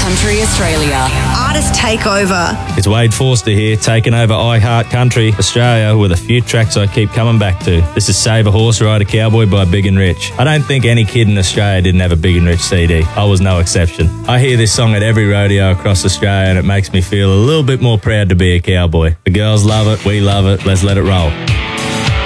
Country Australia. Artist Takeover. It's Wade Forster here, taking over iHeart Country Australia with a few tracks I keep coming back to. This is Save a Horse Rider Cowboy by Big and Rich. I don't think any kid in Australia didn't have a Big and Rich CD. I was no exception. I hear this song at every rodeo across Australia and it makes me feel a little bit more proud to be a cowboy. The girls love it, we love it, let's let it roll.